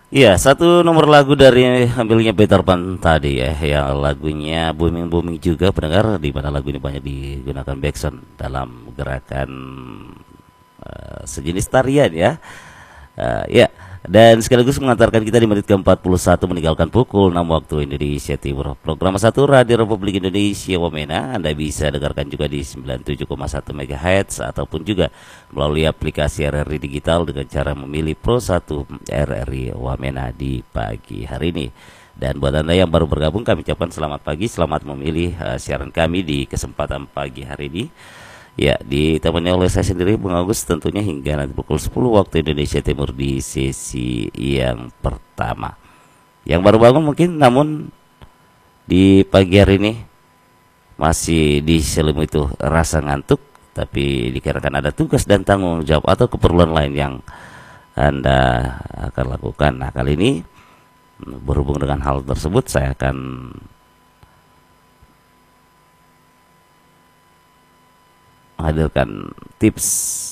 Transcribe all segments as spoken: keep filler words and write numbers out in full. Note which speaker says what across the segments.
Speaker 1: Iya, satu nomor lagu dari ambilnya Peter Pan tadi ya, yang lagunya booming booming juga pendengar, di mana lagu ini banyak digunakan backsound dalam gerakan eh, sejenis tarian ya. Eh, ya, dan sekaligus mengantarkan kita di menit ke empat puluh satu meninggalkan pukul enam waktu Indonesia Timur. Program satu Radio Republik Indonesia Wamena Anda bisa dengarkan juga di sembilan puluh tujuh koma satu MHz ataupun juga melalui aplikasi R R I Digital dengan cara memilih Pro satu R R I Wamena di pagi hari ini. Dan buat Anda yang baru bergabung, kami ucapkan selamat pagi, selamat memilih uh, siaran kami di kesempatan pagi hari ini. Ya, ditemani oleh saya sendiri Bung Agus tentunya hingga nanti pukul sepuluh waktu Indonesia Timur di sesi yang pertama. Yang baru bangun mungkin namun di pagi hari ini masih diselimuti rasa ngantuk, tapi dikarenakan ada tugas dan tanggung jawab atau keperluan lain yang Anda akan lakukan. Nah, kali ini berhubung dengan hal tersebut saya akan menghadirkan tips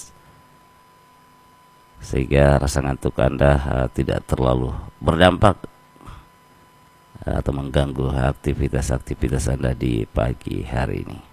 Speaker 1: sehingga rasa ngantuk Anda uh, tidak terlalu berdampak uh, atau mengganggu aktivitas-aktivitas Anda di pagi hari ini.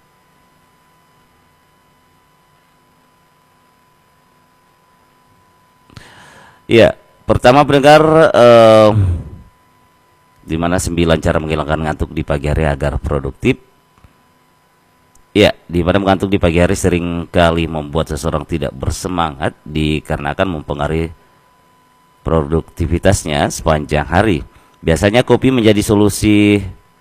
Speaker 1: Ya, pertama pendengar, uh, di mana sembilan cara menghilangkan ngantuk di pagi hari agar produktif. Ya, di mana mengantuk di pagi hari sering kali membuat seseorang tidak bersemangat dikarenakan mempengaruhi produktivitasnya sepanjang hari. Biasanya kopi menjadi solusi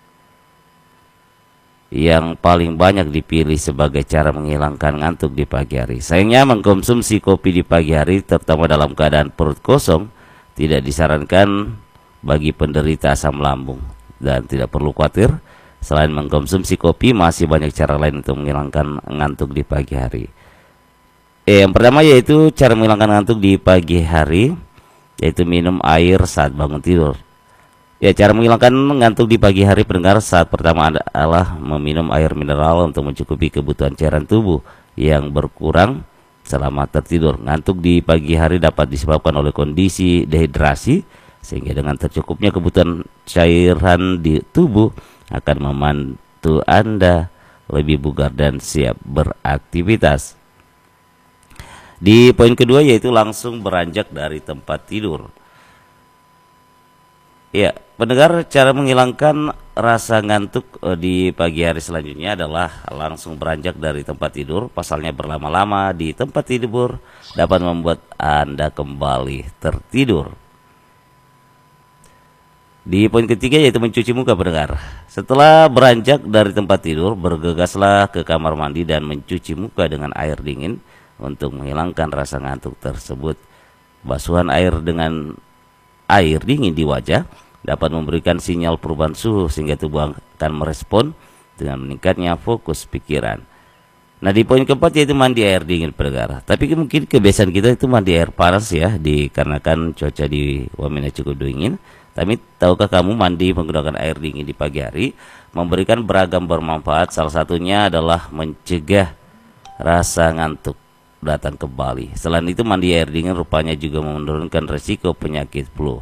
Speaker 1: yang paling banyak dipilih sebagai cara menghilangkan ngantuk di pagi hari. Sayangnya mengkonsumsi kopi di pagi hari terutama dalam keadaan perut kosong tidak disarankan bagi penderita asam lambung, dan tidak perlu khawatir. Selain mengkonsumsi kopi, masih banyak cara lain untuk menghilangkan ngantuk di pagi hari. Eh, yang pertama yaitu cara menghilangkan ngantuk di pagi hari, yaitu minum air saat bangun tidur. Ya, cara menghilangkan ngantuk di pagi hari pendengar saat pertama adalah meminum air mineral untuk mencukupi kebutuhan cairan tubuh yang berkurang selama tertidur. Ngantuk di pagi hari dapat disebabkan oleh kondisi dehidrasi, sehingga dengan tercukupnya kebutuhan cairan di tubuh akan membantu Anda lebih bugar dan siap beraktivitas. Di poin kedua yaitu langsung beranjak dari tempat tidur. Ya, pendengar, cara menghilangkan rasa ngantuk di pagi hari selanjutnya adalah langsung beranjak dari tempat tidur. Pasalnya berlama-lama di tempat tidur dapat membuat Anda kembali tertidur. Di poin ketiga yaitu mencuci muka pendengar. Setelah beranjak dari tempat tidur, bergegaslah ke kamar mandi dan mencuci muka dengan air dingin untuk menghilangkan rasa ngantuk tersebut. Basuhan air dengan air dingin di wajah dapat memberikan sinyal perubahan suhu sehingga tubuh akan merespon dengan meningkatnya fokus pikiran. Nah, di poin keempat yaitu mandi air dingin pendengar. Tapi mungkin kebiasaan kita itu mandi air panas ya, dikarenakan cuaca di Wamena cukup dingin. Tapi tahukah kamu mandi menggunakan air dingin di pagi hari memberikan beragam bermanfaat. Salah satunya adalah mencegah rasa ngantuk datang kembali. Selain itu mandi air dingin rupanya juga menurunkan resiko penyakit flu.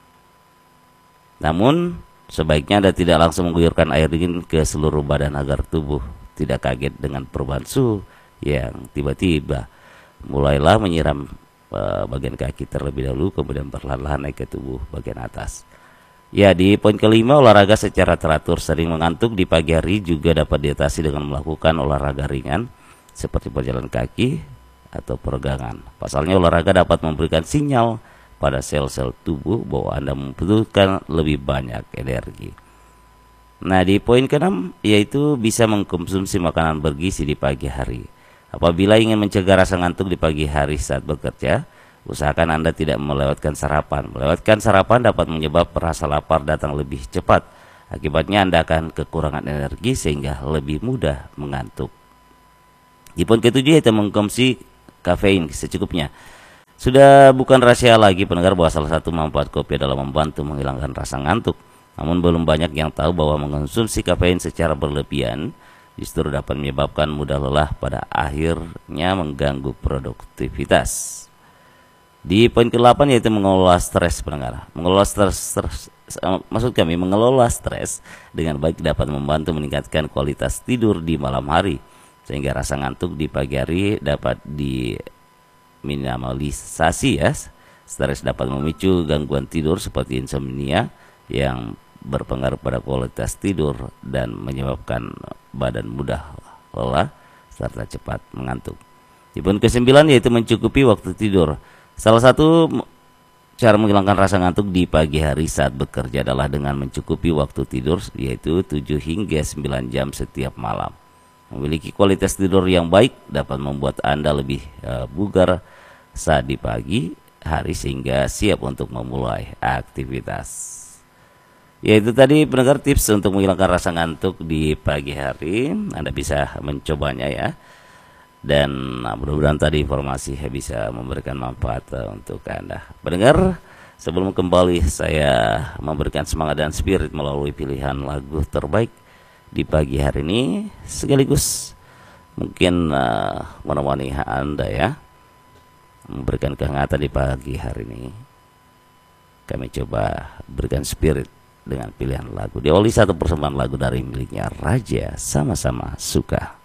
Speaker 1: Namun sebaiknya Anda tidak langsung mengguyurkan air dingin ke seluruh badan agar tubuh tidak kaget dengan perubahan suhu yang tiba-tiba. Mulailah menyiram bagian kaki terlebih dahulu, kemudian perlahan-lahan naik ke tubuh bagian atas. Ya, di poin kelima, olahraga secara teratur. Sering mengantuk di pagi hari juga dapat diatasi dengan melakukan olahraga ringan seperti berjalan kaki atau peregangan. Pasalnya olahraga dapat memberikan sinyal pada sel-sel tubuh bahwa Anda membutuhkan lebih banyak energi. Nah, di poin keenam yaitu bisa mengkonsumsi makanan bergizi di pagi hari. Apabila ingin mencegah rasa ngantuk di pagi hari saat bekerja, usahakan Anda tidak melewatkan sarapan. Melewatkan sarapan dapat menyebabkan rasa lapar datang lebih cepat. Akibatnya Anda akan kekurangan energi sehingga lebih mudah mengantuk. Di poin ketujuh yaitu mengkonsumsi kafein secukupnya. Sudah bukan rahasia lagi pendengar bahwa salah satu manfaat kopi adalah membantu menghilangkan rasa ngantuk. Namun belum banyak yang tahu bahwa mengkonsumsi kafein secara berlebihan justru dapat menyebabkan mudah lelah, pada akhirnya mengganggu produktivitas. Di poin kedelapan yaitu mengelola stres pendengar. Mengelola stres, stres maksud kami mengelola stres dengan baik dapat membantu meningkatkan kualitas tidur di malam hari, sehingga rasa ngantuk di pagi hari dapat diminimalisasi ya. Stres dapat memicu gangguan tidur seperti insomnia yang berpengaruh pada kualitas tidur dan menyebabkan badan mudah lelah serta cepat mengantuk. Di poin kesembilan yaitu mencukupi waktu tidur. Salah satu cara menghilangkan rasa ngantuk di pagi hari saat bekerja adalah dengan mencukupi waktu tidur, yaitu tujuh hingga sembilan jam setiap malam. Memiliki kualitas tidur yang baik dapat membuat Anda lebih uh, bugar saat di pagi hari sehingga siap untuk memulai aktivitas. Yaitu tadi pendengar tips untuk menghilangkan rasa ngantuk di pagi hari. Anda bisa mencobanya ya. Dan nah, mudah-mudahan tadi informasi bisa memberikan manfaat uh, untuk Anda. Pendengar, sebelum kembali saya memberikan semangat dan spirit melalui pilihan lagu terbaik di pagi hari ini, sekaligus mungkin uh, menemani Anda ya, memberikan kehangatan di pagi hari ini. Kami coba berikan spirit dengan pilihan lagu. Diawali satu persembahan lagu dari miliknya Raja Sama-Sama Suka.